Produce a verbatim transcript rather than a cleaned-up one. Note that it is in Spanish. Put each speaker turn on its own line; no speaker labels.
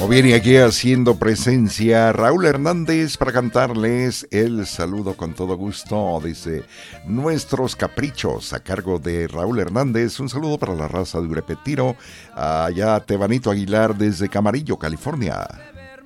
O viene aquí haciendo presencia Raúl Hernández para cantarles el saludo con todo gusto desde Nuestros Caprichos a cargo de Raúl Hernández. Un saludo para la raza de Urepetiro, allá Tebanito Aguilar desde Camarillo, California.